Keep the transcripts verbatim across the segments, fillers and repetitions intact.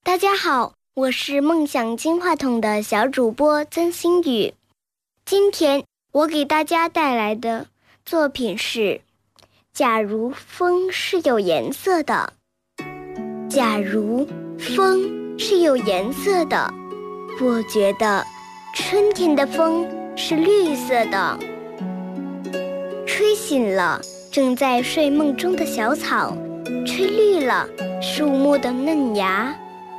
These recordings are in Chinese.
大家好，我是梦想金话筒的小主播曾心雨。今天我给大家带来的作品是假如风是有颜色的。假如风是有颜色的，我觉得春天的风是绿色的，吹醒了正在睡梦中的小草，吹绿了树木的嫩芽，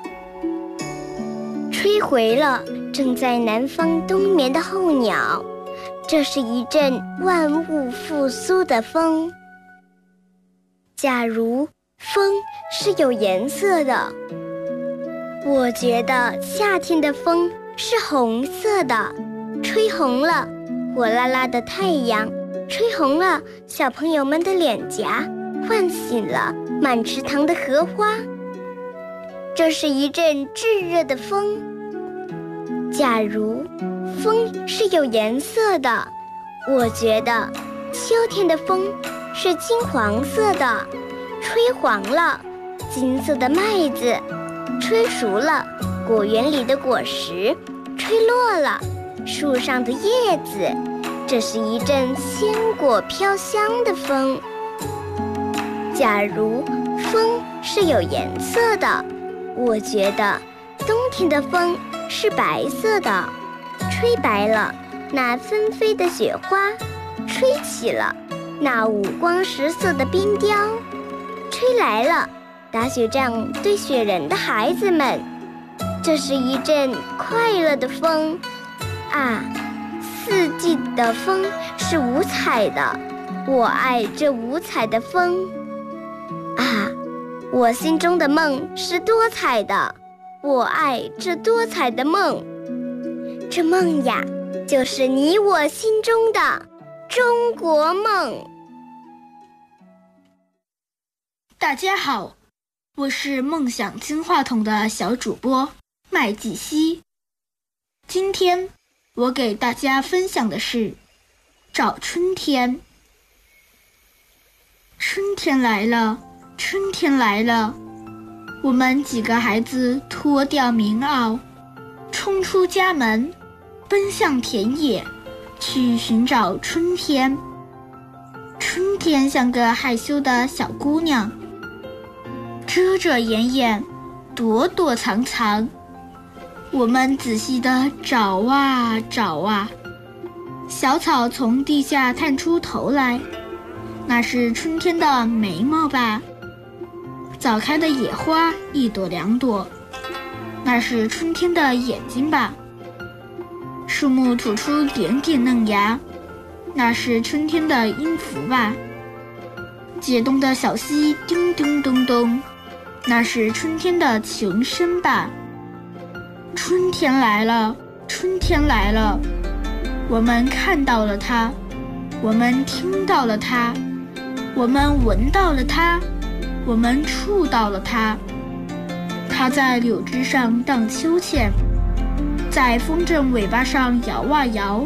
吹回了正在南方冬眠的候鸟。这是一阵万物复苏的风。假如风是有颜色的，我觉得夏天的风是红色的，吹红了火辣辣的太阳，吹红了小朋友们的脸颊，唤醒了满池塘的荷花。这是一阵炙热的风。假如风是有颜色的，我觉得秋天的风是金黄色的，吹黄了金色的麦子，吹熟了果园里的果实，吹落了树上的叶子。这是一阵鲜果飘香的风。假如风是有颜色的，我觉得冬天的风是白色的，吹白了那纷飞的雪花，吹起了那五光十色的冰雕，吹来了打雪仗堆雪人的孩子们。这是一阵快乐的风啊！四季的风是五彩的，我爱这五彩的风啊！我心中的梦是多彩的，我爱这多彩的梦。这梦呀，就是你我心中的中国梦。 大家好，我是梦想金话筒的小主播麦季希。今天我给大家分享的是找春天。春天来了，春天来了，我们几个孩子脱掉棉袄，冲出家门，奔向田野，去寻找春天。春天像个害羞的小姑娘，遮遮掩掩，躲躲藏藏。我们仔细地找啊找啊，小草从地下探出头来，那是春天的眉毛吧？早开的野花一朵两朵，那是春天的眼睛吧？树木吐出点点嫩芽，那是春天的音符吧？解冻的小溪叮叮咚咚，那是春天的琴声吧？春天来了，春天来了，我们看到了它，我们听到了它，我们闻到了它，我们触到了它。它在柳枝上荡秋千，在风筝尾巴上摇啊摇，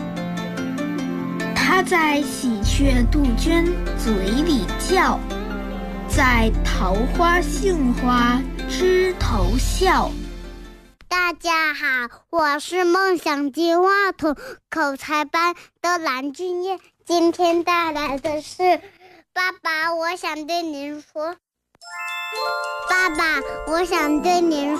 它在喜鹊杜鹃嘴里叫，在桃花杏花枝头笑。 大家好，我是梦想金话筒口才班的蓝俊彦，今天带来的是爸爸我想对您说。爸爸我想对您